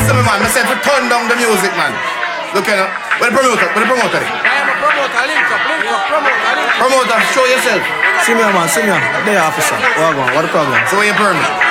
listen me, man. I said to turn down the music, man. Look at it. Where the promoter? Where the promoter? I am a promoter, link up, promoter. Promoter, show yourself. See me, man, see me. There, officer. What the problem? So where your permit?